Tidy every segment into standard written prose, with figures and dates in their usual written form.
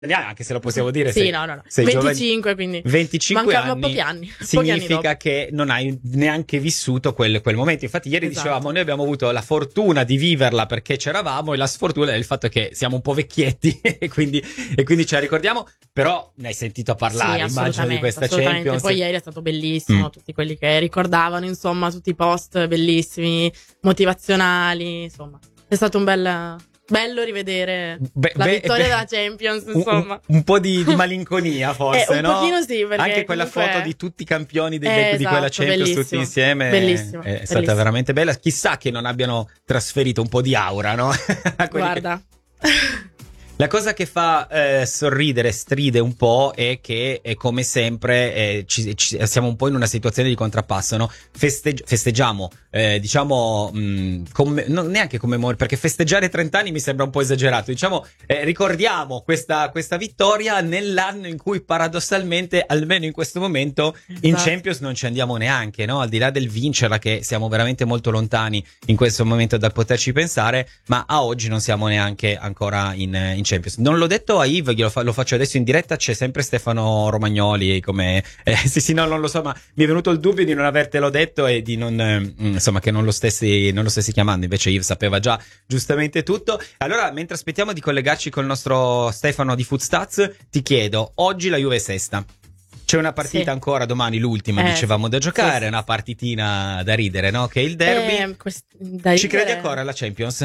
anche se lo possiamo dire. Sì, no. 25, quindi 25 mancano anni, pochi anni. significa che non hai neanche vissuto quel momento. Infatti ieri dicevamo, noi abbiamo avuto la fortuna di viverla perché c'eravamo, e la sfortuna è il fatto che siamo un po' vecchietti e quindi ce la ricordiamo, però ne hai sentito parlare, sì, immagino, di questa Champions. Poi ieri è stato bellissimo, tutti quelli che ricordavano, insomma, tutti i post bellissimi, motivazionali, insomma. È stato un bello rivedere la vittoria della Champions, insomma. Un po' di malinconia, forse, un no? pochino sì, perché anche quella comunque... foto di tutti i campioni di esatto, quella Champions tutti insieme è stata veramente bella. Chissà che non abbiano trasferito un po' di aura, no? Guarda. La cosa che fa sorridere, stride un po', è che come sempre siamo un po' in una situazione di contrappasso, no? Festeggiamo, diciamo, neanche come perché festeggiare 30 anni mi sembra un po' esagerato, diciamo, ricordiamo questa vittoria nell'anno in cui paradossalmente, almeno in questo momento, in Champions non ci andiamo neanche, no? Al di là del vincerla, che siamo veramente molto lontani in questo momento dal poterci pensare, ma a oggi non siamo neanche ancora in Champions. Non l'ho detto a Yves, lo faccio adesso in diretta, c'è sempre Stefano Romagnoli come sì, no, non lo so, ma mi è venuto il dubbio di non avertelo detto e di non insomma, che non lo stessi chiamando, invece Yves sapeva già giustamente tutto. Allora, mentre aspettiamo di collegarci col nostro Stefano di Footstats, ti chiedo, oggi la Juve è sesta. C'è una partita ancora domani, l'ultima, dicevamo, da giocare, una partitina da ridere, no? Che è il derby. Ci credi ancora alla Champions?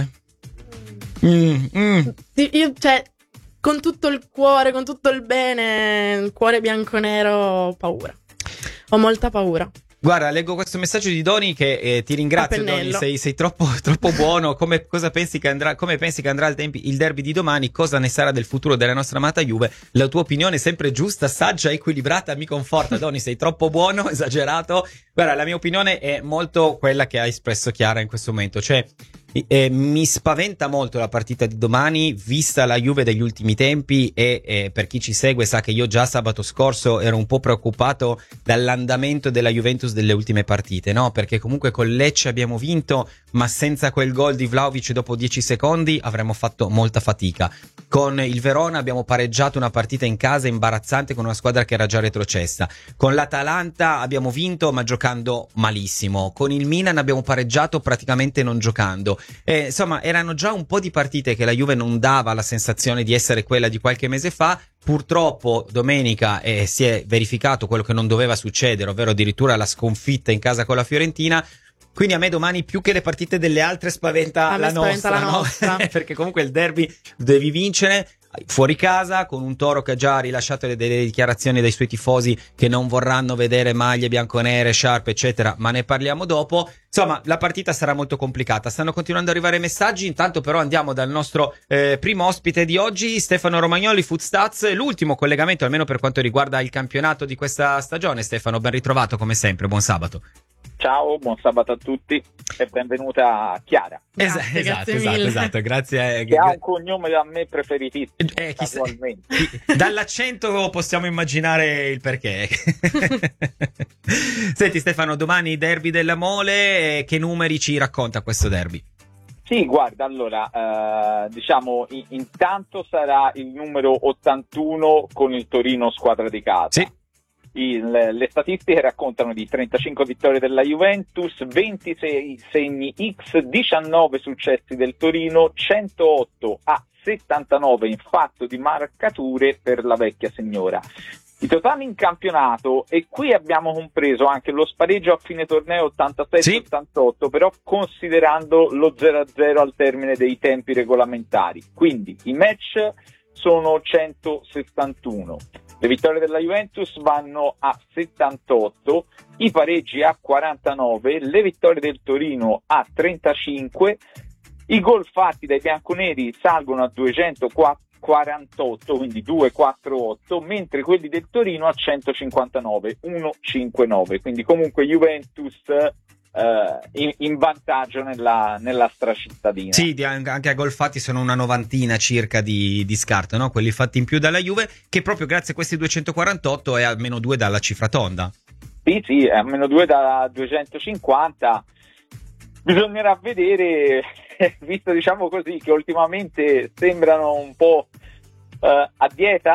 Io, cioè, con tutto il cuore, con tutto il bene, il cuore bianconero, ho paura. Ho molta paura. Guarda, leggo questo messaggio di Doni che ti ringrazio, Doni, sei troppo buono. Come pensi che andrà il derby di domani? Cosa ne sarà del futuro della nostra amata Juve? La tua opinione è sempre giusta, saggia, equilibrata, mi conforta. Doni, sei troppo buono, esagerato. Guarda, la mia opinione è molto quella che ha espresso Chiara in questo momento, cioè mi spaventa molto la partita di domani, vista la Juve degli ultimi tempi, e per chi ci segue sa che io già sabato scorso ero un po' preoccupato dall'andamento della Juventus delle ultime partite, no? Perché comunque con Lecce abbiamo vinto, ma senza quel gol di Vlahovic dopo 10 secondi avremmo fatto molta fatica. Con il Verona abbiamo pareggiato una partita in casa imbarazzante con una squadra che era già retrocessa. Con l'Atalanta abbiamo vinto ma giocando malissimo. Con il Milan abbiamo pareggiato praticamente non giocando. Insomma, erano già un po' di partite che la Juve non dava la sensazione di essere quella di qualche mese fa. Purtroppo domenica si è verificato quello che non doveva succedere, ovvero addirittura la sconfitta in casa con la Fiorentina. Quindi a me domani, più che le partite delle altre, spaventa la nostra, no? Perché comunque il derby devi vincere fuori casa, con un Toro che ha già rilasciato delle dichiarazioni dai suoi tifosi che non vorranno vedere maglie bianconere, sciarpe, eccetera, ma ne parliamo dopo. Insomma, la partita sarà molto complicata. Stanno continuando ad arrivare messaggi, intanto però andiamo dal nostro primo ospite di oggi, Stefano Romagnoli, Footstats, l'ultimo collegamento almeno per quanto riguarda il campionato di questa stagione. Stefano, ben ritrovato come sempre, buon sabato. Ciao, buon sabato a tutti e benvenuta Chiara. Esatto, grazie. Che ha un cognome da me preferitissimo, casualmente. Dall'accento possiamo immaginare il perché. Senti Stefano, domani derby della Mole, che numeri ci racconta questo derby? Sì, guarda, allora, diciamo, intanto sarà il numero 81 con il Torino squadra di casa. Sì. Le statistiche raccontano di 35 vittorie della Juventus, 26 segni X, 19 successi del Torino, 108 a 79 in fatto di marcature per la vecchia signora. I totali in campionato, e qui abbiamo compreso anche lo spareggio a fine torneo 87-88, però considerando lo 0-0 al termine dei tempi regolamentari. Quindi i match sono 161. Le vittorie della Juventus vanno a 78, i pareggi a 49, le vittorie del Torino a 35, i gol fatti dai bianconeri salgono a 248, quindi 248, mentre quelli del Torino a 159, 159, quindi comunque Juventus in vantaggio nella stracittadina. Sì, anche a gol fatti sono una novantina circa di scarto, no? Quelli fatti in più dalla Juve, che proprio grazie a questi 248 è a meno 2 dalla cifra tonda. Sì, è a meno 2 da 250. Bisognerà vedere, visto diciamo così che ultimamente sembrano un po' A dieta?